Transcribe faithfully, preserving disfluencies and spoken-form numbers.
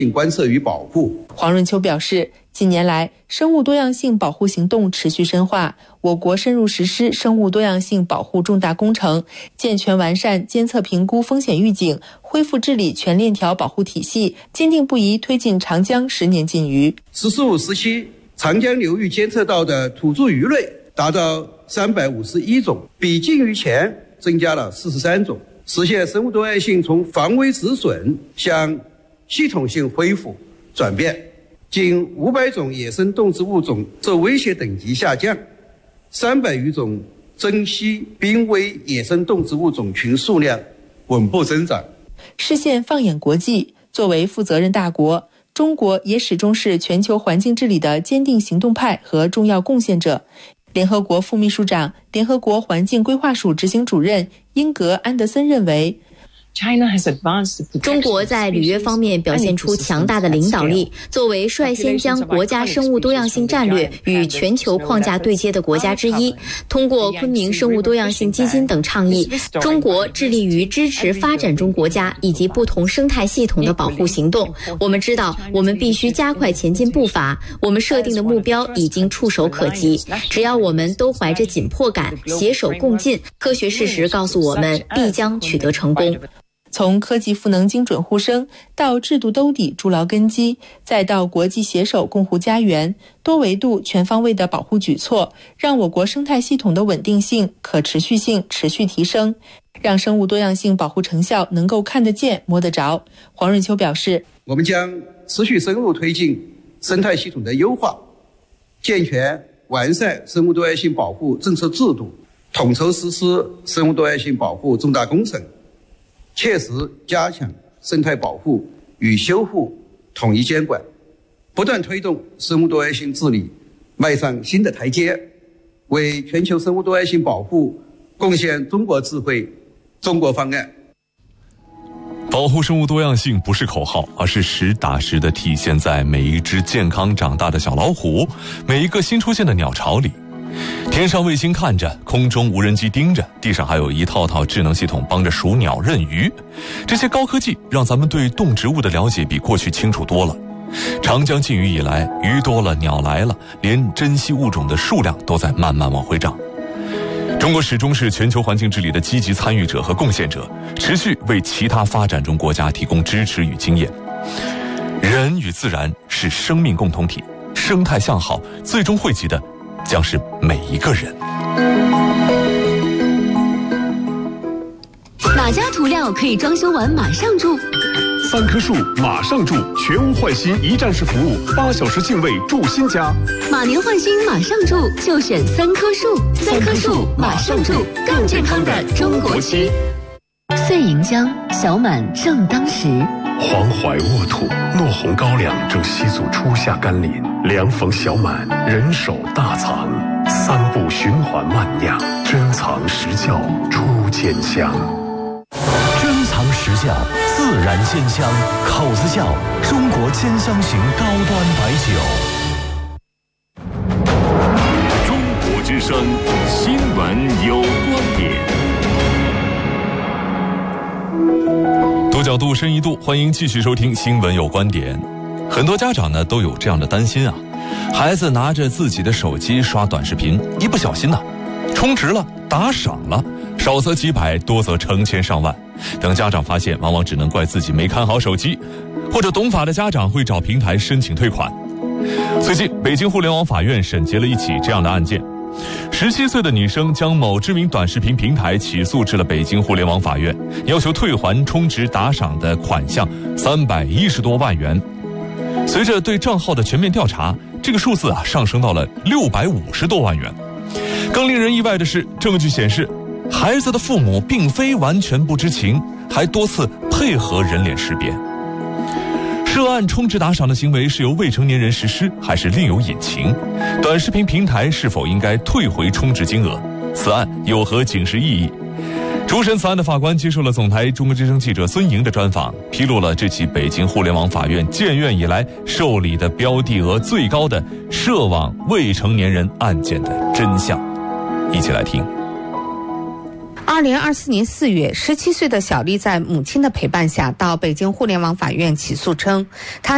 并观测与保护。 黄润秋表示，近年来生物多样性保护行动持续深化，我国深入实施生物多样性保护重大工程，健全完善监测评估风险预警、恢复治理全链条保护体系，坚定不移推进长江十年禁渔。 十四五时期，长江流域监测到的土著鱼类达到三百五十一种，比禁渔前增加了四十三种，实现生物多样性从防微止损向系统性恢复转变。近五百种野生动植物种受威胁等级下降，三百余种珍稀濒危野生动植物种群数量稳步增长。 视线放眼国际，作为负责任大国，中国也始终是全球环境治理的坚定行动派和重要贡献者。联合国副秘书长、联合国环境规划署执行主任英格安德森认为， 中国在履约方面表现出强大的领导力，作为率先将国家生物多样性战略与全球框架对接的国家之一，通过昆明生物多样性基金等倡议，中国致力于支持发展中国家以及不同生态系统的保护行动。我们知道，我们必须加快前进步伐，我们设定的目标已经触手可及，只要我们都怀着紧迫感，携手共进，科学事实告诉我们必将取得成功。 从科技赋能精准护生，到制度兜底筑牢根基，再到国际携手共护家园，多维度全方位的保护举措，让我国生态系统的稳定性、可持续性持续提升，让生物多样性保护成效能够看得见、摸得着。黄润秋表示， 我们将持续深入推进生态系统的优化，健全完善生物多样性保护政策制度，统筹实施生物多样性保护重大工程，切实加强生态保护与修复统一监管，不断推动生物多样性治理迈上新的台阶，为全球生物多样性保护贡献中国智慧、中国方案。 保护生物多样性不是口号，而是实打实的体现在每一只健康长大的小老虎，每一个新出现的鸟巢里。天上卫星看着，空中无人机盯着，地上还有一套套智能系统帮着数鸟认鱼。这些高科技让咱们对动植物的了解比过去清楚多了。长江禁渔以来，鱼多了，鸟来了，连珍稀物种的数量都在慢慢往回涨。中国始终是全球环境治理的积极参与者和贡献者，持续为其他发展中国家提供支持与经验。人与自然是生命共同体，生态向好最终惠及的将是每一个人。 哪家涂料可以装修完马上住？ 三棵树马上住，全屋换新一站式服务，八小时净位住新家。 马年换新马上住，就选三棵树。三棵树马上住，更健康的中国区。岁迎江，小满正当时。 黄淮沃土，糯红高粱正吸足初夏甘霖。凉逢小满，人手大藏，三步循环慢酿，珍藏实窖出坚香。 珍藏实窖，自然鲜香，口子窖，中国坚香型高端白酒。 中国之声，新闻有观点。 多角度深一度，欢迎继续收听新闻有观点。很多家长呢都有这样的担心啊，孩子拿着自己的手机刷短视频，一不小心呢、啊、充值了，打赏了，少则几百，多则成千上万。等家长发现，往往只能怪自己没看好手机，或者懂法的家长会找平台申请退款。最近北京互联网法院审结了一起这样的案件，十七岁的女生将某知名短视频平台起诉至了北京互联网法院，要求退还充值打赏的款项三百一十多万元。随着对账号的全面调查，这个数字啊上升到了六百五十多万元。更令人意外的是，证据显示孩子的父母并非完全不知情，还多次配合人脸识别。涉案充值打赏的行为是由未成年人实施，还是另有隐情？短视频平台是否应该退回充值金额？此案有何警示意义？主审此案的法官接受了总台中国之声记者孙莹的专访，披露了这起北京互联网法院建院以来受理的标的额最高的涉网未成年人案件的真相。一起来听。 二零二四年四月，十七岁的小丽在母亲的陪伴下到北京互联网法院起诉称，她